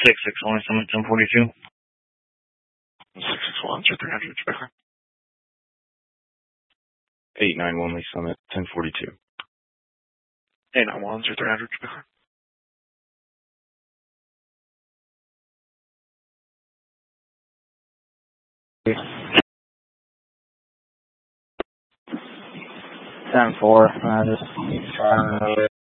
661 Summit 1042. 661, sir, 300, Quebec. 891 Lee Summit 1042. 891, sir, 300, Quebec. Okay. 10-4, just trying to